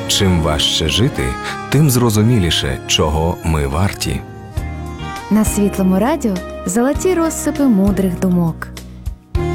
Чим важче жити, тим зрозуміліше, чого ми варті. На Світлому радіо золоті розсипи мудрих думок.